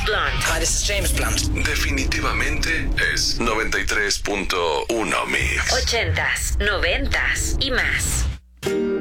Blunt. Hi, this is James Blunt. Definitivamente es 93.1 Mix. 80s, 90s y más.